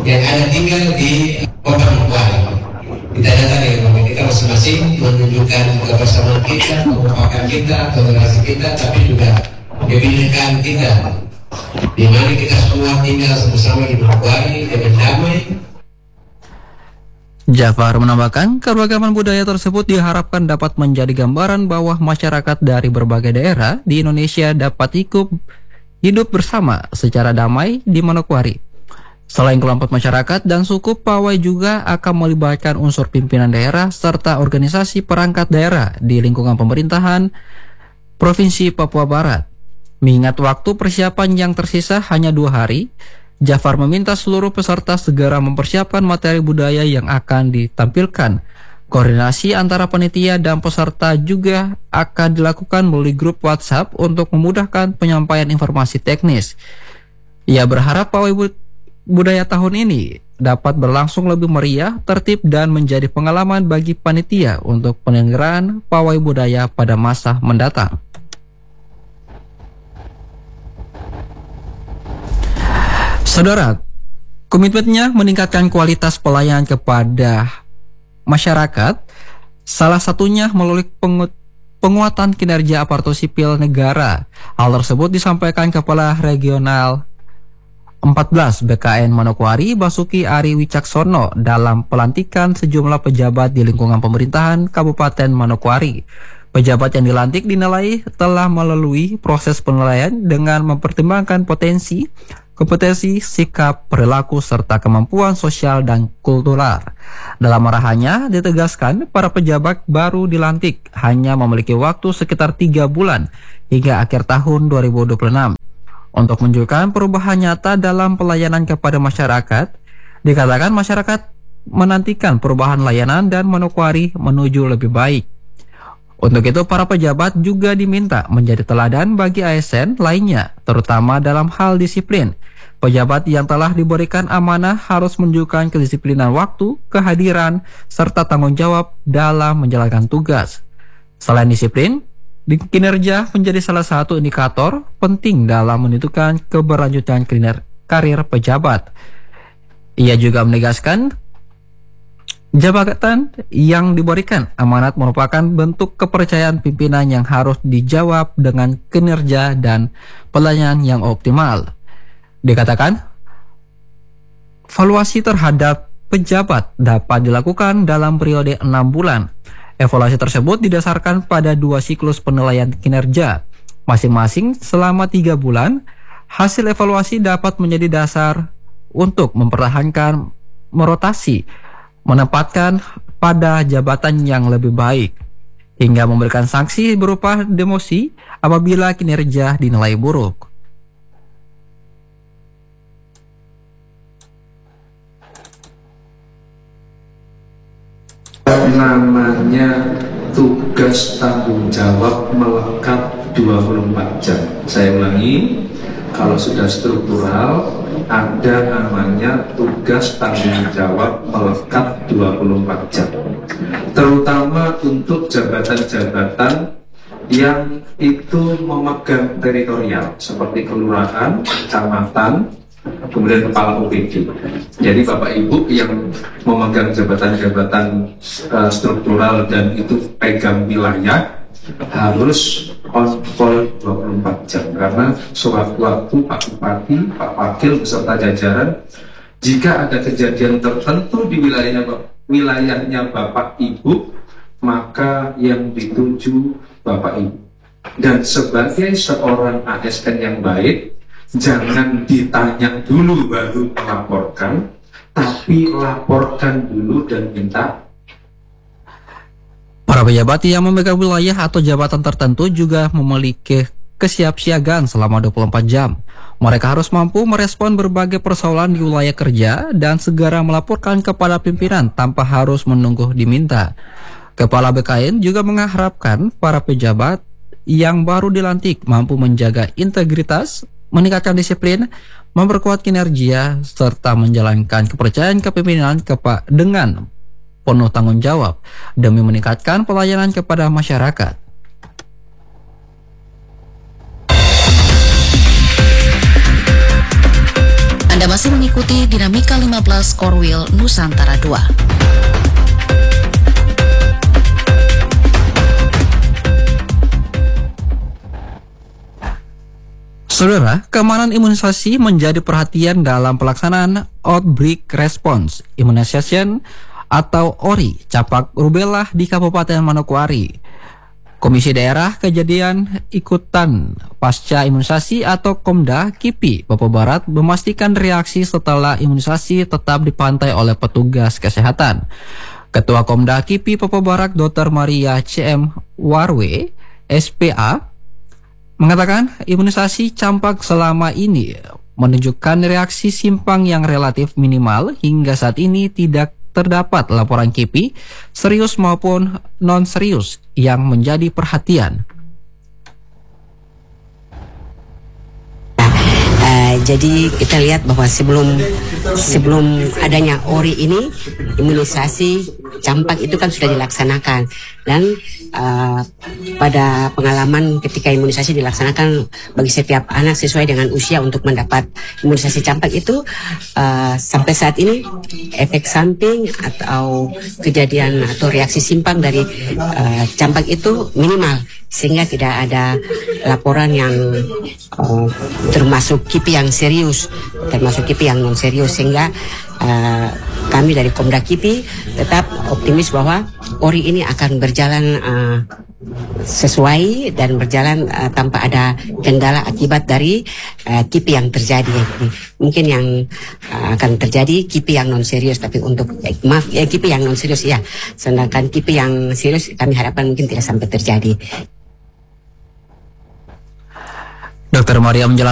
yang ada tinggal di Kota Manokwari. Kita datang dengan mobil kita masing-masing, menunjukkan kebersamaan kita, kekompakan kita, toleransi kita, tapi juga kebinekaan kita, di mana kita semua tinggal bersama di Manokwari dengan damai. Jafar menambahkan, keragaman budaya tersebut diharapkan dapat menjadi gambaran bahwa masyarakat dari berbagai daerah di Indonesia dapat hidup bersama secara damai di Manokwari. Selain kelompok masyarakat dan suku, pawai juga akan melibatkan unsur pimpinan daerah serta organisasi perangkat daerah di lingkungan pemerintahan Provinsi Papua Barat. Mengingat waktu persiapan yang tersisa hanya 2 hari, Jafar meminta seluruh peserta segera mempersiapkan materi budaya yang akan ditampilkan. Koordinasi antara panitia dan peserta juga akan dilakukan melalui grup WhatsApp untuk memudahkan penyampaian informasi teknis. Ia berharap pawai budaya tahun ini dapat berlangsung lebih meriah, tertib, dan menjadi pengalaman bagi panitia untuk penyelenggaraan pawai budaya pada masa mendatang. Saudara, komitmennya meningkatkan kualitas pelayanan kepada masyarakat, salah satunya melalui penguatan kinerja aparatur sipil negara. Hal tersebut disampaikan Kepala Regional 14 BKN Manokwari Basuki Ari Wicaksono dalam pelantikan sejumlah pejabat di lingkungan pemerintahan Kabupaten Manokwari. Pejabat yang dilantik dinilai telah melalui proses penilaian dengan mempertimbangkan potensi, kompetensi, sikap, perilaku, serta kemampuan sosial dan kultural. Dalam arahannya ditegaskan para pejabat baru dilantik hanya memiliki waktu sekitar 3 bulan hingga akhir tahun 2026. Untuk menunjukkan perubahan nyata dalam pelayanan kepada masyarakat, dikatakan masyarakat menantikan perubahan layanan dan Manokwari menuju lebih baik. Untuk itu, para pejabat juga diminta menjadi teladan bagi ASN lainnya, terutama dalam hal disiplin. Pejabat yang telah diberikan amanah harus menunjukkan kedisiplinan waktu, kehadiran, serta tanggung jawab dalam menjalankan tugas. Selain disiplin, kinerja menjadi salah satu indikator penting dalam menentukan keberlanjutan karir pejabat. Ia juga menegaskan, jabatan yang diberikan amanat merupakan bentuk kepercayaan pimpinan yang harus dijawab dengan kinerja dan pelayanan yang optimal. Dikatakan, evaluasi terhadap pejabat dapat dilakukan dalam periode 6 bulan. Evaluasi tersebut didasarkan pada 2 siklus penilaian kinerja, masing-masing selama 3 bulan. Hasil evaluasi dapat menjadi dasar untuk mempertahankan merotasi, menempatkan pada jabatan yang lebih baik, hingga memberikan sanksi berupa demosi apabila kinerja dinilai buruk. Namanya tugas tanggung jawab melekat 24 jam. Saya ulangi, kalau sudah struktural ada namanya tugas tanggung jawab melekat 24 jam, terutama untuk jabatan-jabatan yang itu memegang teritorial seperti kelurahan, kecamatan, kemudian kepala OPD. Jadi Bapak Ibu yang memegang jabatan-jabatan struktural dan itu pegang wilayah harus on call 24 jam, karena sewaktu-waktu Pak Bupati, Pak Wakil beserta jajaran, jika ada kejadian tertentu di wilayahnya Bapak Ibu, maka yang dituju Bapak Ibu. Dan sebagai seorang ASN yang baik, jangan ditanya dulu baru melaporkan, tapi laporkan dulu dan minta. Para pejabat yang memegang wilayah atau jabatan tertentu juga memiliki kesiapsiagaan selama 24 jam. Mereka harus mampu merespon berbagai persoalan di wilayah kerja dan segera melaporkan kepada pimpinan tanpa harus menunggu diminta. Kepala BKN juga mengharapkan para pejabat yang baru dilantik mampu menjaga integritas, meningkatkan disiplin, memperkuat kinerja, serta menjalankan kepercayaan kepemimpinan dengan penuh tanggung jawab demi meningkatkan pelayanan kepada masyarakat. Anda Anda masih mengikuti Dinamika 15 Korwil Nusantara 2. Saudara, keamanan imunisasi menjadi perhatian dalam pelaksanaan Outbreak Response Immunization atau ORI campak rubella di Kabupaten Manokwari. Komisi Daerah Kejadian Ikutan Pasca Imunisasi atau Komda KIPI Papua Barat memastikan reaksi setelah imunisasi tetap dipantau oleh petugas kesehatan. Ketua Komda KIPI Papua Barat Dr. Maria CM Warwe, SPA, mengatakan imunisasi campak selama ini menunjukkan reaksi simpang yang relatif minimal. Hingga saat ini tidak terdapat laporan KIPI serius maupun non-serius yang menjadi perhatian. Jadi kita lihat bahwa sebelum adanya ORI ini, imunisasi campak itu kan sudah dilaksanakan, dan pada pengalaman ketika imunisasi dilaksanakan bagi setiap anak sesuai dengan usia untuk mendapat imunisasi campak itu, sampai saat ini efek samping atau kejadian atau reaksi simpang dari campak itu minimal, sehingga tidak ada laporan yang termasuk KIPI yang serius, termasuk KIPI yang non serius, sehingga kami dari Komda KIPI tetap optimis bahwa ORI ini akan berjalan sesuai dan berjalan tanpa ada kendala akibat dari KIPI yang terjadi. Jadi, mungkin yang akan terjadi KIPI yang non serius, tapi untuk KIPI yang non serius ya, sedangkan KIPI yang serius kami harapkan mungkin tidak sampai terjadi. Dr. Maria menjelaskan